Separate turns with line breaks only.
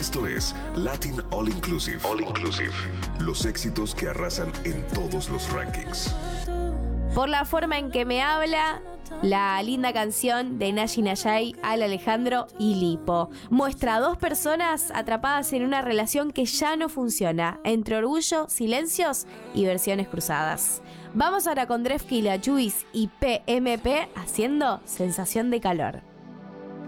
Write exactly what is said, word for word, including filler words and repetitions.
Esto es Latin All Inclusive. All Inclusive. Los éxitos que arrasan en todos los rankings.
Por la forma en que me habla, la linda canción de Nayi Nayaí, Al Alejandro y Lipo. Muestra a dos personas atrapadas en una relación que ya no funciona, entre orgullo, silencios y versiones cruzadas. Vamos ahora con Drefki, La Juice y P M P haciendo Sensación de Calor.